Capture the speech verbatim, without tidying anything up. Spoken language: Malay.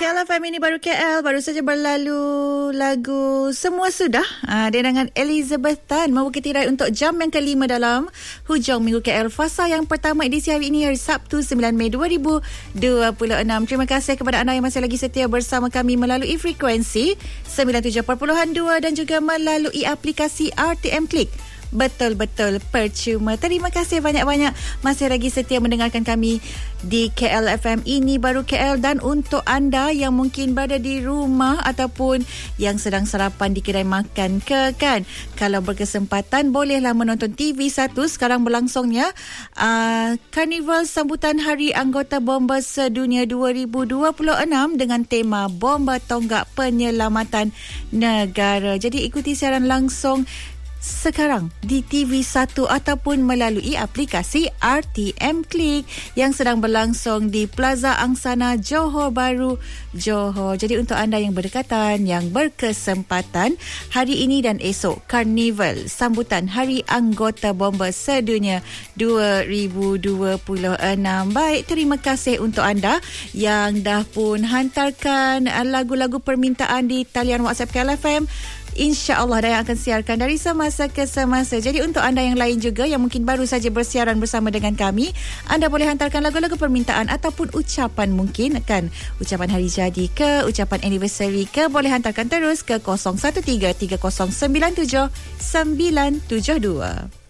K L F M ini baru K L, baru saja berlalu lagu Semua Sudah uh, dengan Elizabeth Tan membuka tirai untuk jam yang kelima dalam hujung minggu K L Fasa yang pertama edisi hari ini, hari Sabtu sembilan Mei dua ribu dua puluh enam. Terima kasih kepada anda yang masih lagi setia bersama kami melalui frekuensi sembilan puluh tujuh perpuluhan dua dan juga melalui aplikasi R T M Klik. Betul-betul percuma. Terima kasih banyak-banyak masih lagi setia mendengarkan kami di K L F M ini baru K L. Dan untuk anda yang mungkin berada di rumah ataupun yang sedang sarapan di kedai makan ke kan, kalau berkesempatan bolehlah menonton T V satu. Sekarang berlangsungnya uh, Karnival sambutan Hari Anggota Bomba Sedunia dua ribu dua puluh enam dengan tema Bomba Tonggak Penyelamatan Negara. Jadi ikuti siaran langsung sekarang di T V satu ataupun melalui aplikasi R T M Klik yang sedang berlangsung di Plaza Angsana Johor Bahru, Johor. Jadi untuk anda yang berdekatan, yang berkesempatan hari ini dan esok, Karnival sambutan Hari Anggota Bomba Sedunia dua ribu dua puluh enam. Baik, terima kasih untuk anda yang dah pun hantarkan lagu-lagu permintaan di talian WhatsApp K L F M. InsyaAllah Dayang akan siarkan dari semasa ke semasa. Jadi untuk anda yang lain juga yang mungkin baru saja bersiaran bersama dengan kami, anda boleh hantarkan lagu-lagu permintaan ataupun ucapan, mungkin kan ucapan hari jadi ke, ucapan anniversary ke, boleh hantarkan terus ke kosong satu tiga tiga kosong sembilan tujuh sembilan tujuh dua.